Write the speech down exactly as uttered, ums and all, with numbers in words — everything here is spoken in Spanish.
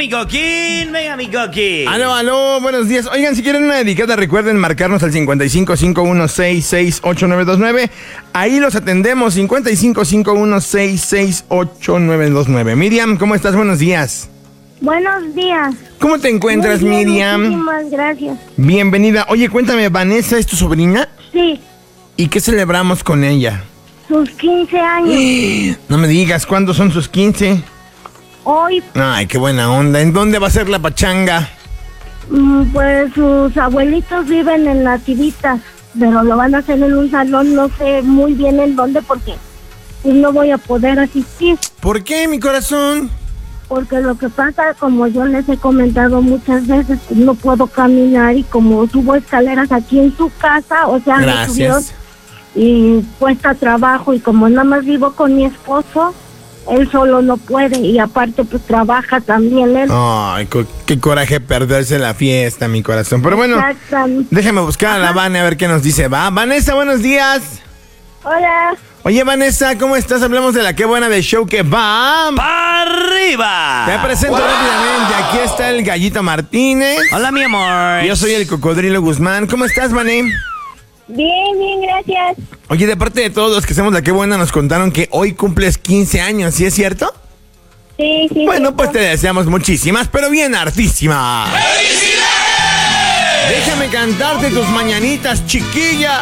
mi coquín, venga, mi coquín. Aló, aló, buenos días. Oigan, si quieren una dedicada, recuerden marcarnos al cincuenta y cinco, cincuenta y uno, sesenta y seis, ochenta y nueve veintinueve. Ahí los atendemos, cincuenta y cinco, cincuenta y uno, sesenta y seis, ochenta y nueve veintinueve. Miriam, ¿cómo estás? Buenos días. Buenos días. ¿Cómo te encuentras, Muy bien, Miriam? Muchísimas gracias. Bienvenida. Oye, cuéntame, ¿Vanessa es tu sobrina? Sí, ¿Y qué celebramos con ella? sus quince años. No me digas, ¿cuándo son sus quince? Hoy, Ay, qué buena onda. ¿En dónde va a ser la pachanga? mm, pues sus abuelitos viven en Nativitas, pero lo van a hacer en un salón, no sé muy bien en dónde porque pues, no voy a poder asistir. ¿Por qué, mi corazón? Porque lo que pasa, como yo les he comentado muchas veces, pues, no puedo caminar y como subo escaleras aquí en su casa, o sea, me subieron Gracias. y cuesta trabajo y como nada más vivo con mi esposo, él solo no puede y aparte pues trabaja también él. Ay, co- qué coraje perderse la fiesta, mi corazón. Pero bueno, Exactamente. déjame buscar a la Vane a ver qué nos dice. Va, Vanessa, buenos días. Hola. Oye, Vanessa, ¿cómo estás? Hablamos de la qué buena de show que va. ¡Arriba! Te presento rápidamente. Aquí está el Gallito Martínez. Hola, mi amor. Yo soy el Cocodrilo Guzmán. ¿Cómo estás, Vané? Bien, bien, gracias. Oye, de parte de todos los que hacemos la qué buena, nos contaron que hoy cumples quince años, ¿sí es cierto? Sí, sí. Bueno, pues te deseamos muchísimas, pero bien hartísimas. ¡Felicidades! Déjame cantarte tus mañanitas, chiquilla.